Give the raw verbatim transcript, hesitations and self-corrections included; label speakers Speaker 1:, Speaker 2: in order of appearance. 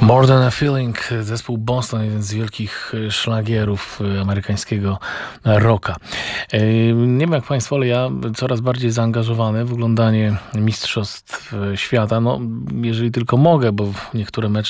Speaker 1: More Than a Feeling, zespół Boston, jeden z wielkich szlagierów amerykańskiego rocka. Nie wiem jak Państwo, ale ja coraz bardziej zaangażowany w oglądanie Mistrzostw Świata. No, jeżeli tylko mogę, bo niektóre mecze